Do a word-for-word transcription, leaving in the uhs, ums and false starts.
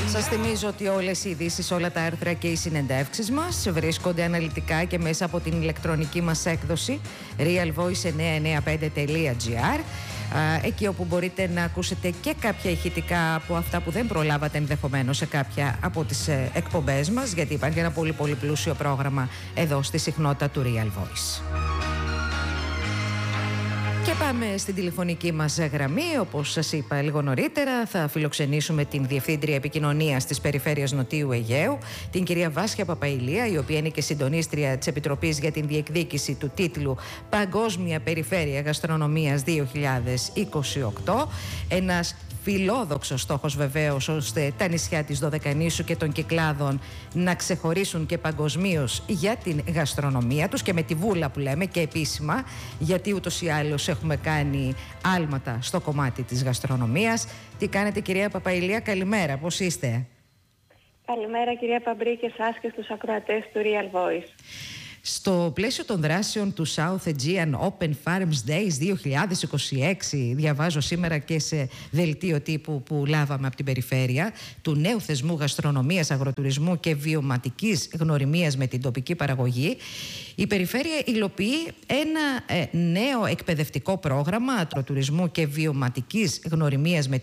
Σας θυμίζω ότι όλες οι ειδήσεις, όλα τα άρθρα και οι συνεντεύξεις μας βρίσκονται αναλυτικά και μέσα από την ηλεκτρονική μας έκδοση real voice εννιακόσια ενενήντα πέντε τελεία gr, εκεί όπου μπορείτε να ακούσετε και κάποια ηχητικά από αυτά που δεν προλάβατε ενδεχομένως σε κάποια από τις εκπομπές μας, γιατί υπάρχει ένα πολύ πολύ πλούσιο πρόγραμμα εδώ στη συχνότητα του Real Voice. Και πάμε στην τηλεφωνική μας γραμμή. Όπως σας είπα λίγο νωρίτερα, θα φιλοξενήσουμε την Διευθύντρια Επικοινωνίας της Περιφέρειας Νοτιού Αιγαίου, την κυρία Βάσια Παπαηλία, η οποία είναι και συντονίστρια της Επιτροπής για την διεκδίκηση του τίτλου Παγκόσμια Περιφέρεια Γαστρονομίας δύο χιλιάδες είκοσι οκτώ. Ένας φιλόδοξος στόχος βεβαίως, ώστε τα νησιά της Δωδεκανήσου και των Κυκλάδων να ξεχωρίσουν και παγκοσμίως για την γαστρονομία τους, και με τη βούλα που λέμε και επίσημα, γιατί ούτως ή άλλως έχουμε κάνει άλματα στο κομμάτι της γαστρονομίας. Τι κάνετε, κυρία Παπαηλία? Καλημέρα, πώς είστε? Καλημέρα, κυρία Παμπρή, και εσάς και στους ακροατές του Real Voice. Στο πλαίσιο των δράσεων του South Aegean Open Farms Days δύο χιλιάδες είκοσι έξι, διαβάζω σήμερα και σε δελτίο τύπου που λάβαμε από την περιφέρεια, του νέου θεσμού γαστρονομίας, αγροτουρισμού και βιωματικής γνωριμίας με την τοπική παραγωγή, η περιφέρεια υλοποιεί ένα ε, νέο εκπαιδευτικό πρόγραμμα αγροτουρισμού και βιωματικής γνωριμίας με